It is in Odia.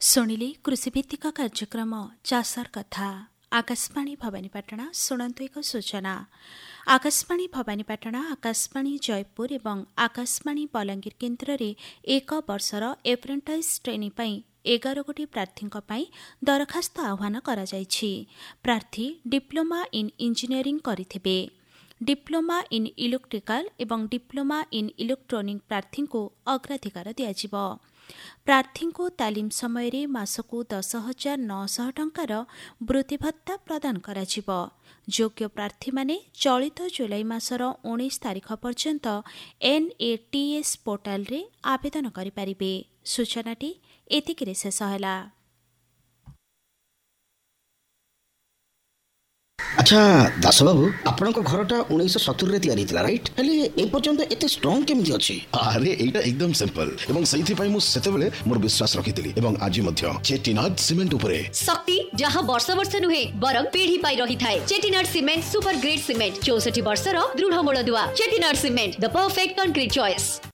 ଶୁଣିଲି କୃଷିଭିତ୍ତିକ କାର୍ଯ୍ୟକ୍ରମ ଚାଷର କଥା। ଆକାଶବାଣୀ ଭବାନୀପାଟଣା ଶୁଣନ୍ତୁ ଏକ ସୂଚନା। ଆକାଶବାଣୀ ଭବାନୀପାଟଣା, ଆକାଶବାଣୀ ଜୟପୁର ଏବଂ ଆକାଶବାଣୀ ବଲାଙ୍ଗୀର କେନ୍ଦ୍ରରେ 1 ବର୍ଷର ଏପ୍ରେଣ୍ଟାଇଜ୍ ଟ୍ରେନି ପାଇଁ 11 ଗୋଟି ପ୍ରାର୍ଥୀଙ୍କ ପାଇଁ ଦରଖାସ୍ତ ଆହ୍ୱାନ କରାଯାଇଛି। ପ୍ରାର୍ଥୀ ଡିପ୍ଲୋମା ଇନ୍ ଇଞ୍ଜିନିୟରିଂ କରିଥିବେ। ଡିପ୍ଲୋମା ଇନ୍ ଇଲେକ୍ଟ୍ରିକାଲ ଏବଂ ଡିପ୍ଲୋମା ଇନ୍ ଇଲେକ୍ଟ୍ରୋନିକ୍ ପ୍ରାର୍ଥୀଙ୍କୁ ଅଗ୍ରାଧିକାର ଦିଆଯିବ। ପ୍ରାର୍ଥୀଙ୍କୁ ତାଲିମ ସମୟରେ ମାସକୁ 10,900 ଟଙ୍କାର ବୃତ୍ତି ଭତ୍ତା ପ୍ରଦାନ କରାଯିବ। ଯୋଗ୍ୟ ପ୍ରାର୍ଥୀମାନେ ଚଳିତ ଜୁଲାଇ ମାସର 19 ତାରିଖ ପର୍ଯ୍ୟନ୍ତ NATS ପୋର୍ଟାଲରେ ଆବେଦନ କରିପାରିବେ। ସୂଚନାଟି ଏତିକିରେ ଶେଷ ହେଲା। আচ্ছা দাসবাবু, আপনার ঘরটা 1970 তৈরি হয়েছিল, রাইট? হলে এ পর্যন্ত এত স্ট্রং কেমিতি আছে? আরে এইটা একদম সিম্পল এবং সেইথিপাই মু সেতেবেলে মোর বিশ্বাস রাখিଥିଲି এবং আজি মধ্য চেটিনাড সিমেন্ট উপরে শক্তি যাহা বর্ষ বর্ষ নুহে বরং পিঢ়ি পাই রহি থায়ে। Chettinad cement super grade cement 64 বর্ষর দৃঢ় মূলদুয়া। চেটিনাড সিমেন্ট, দ পারফেক্ট কনক্রিট চয়েস।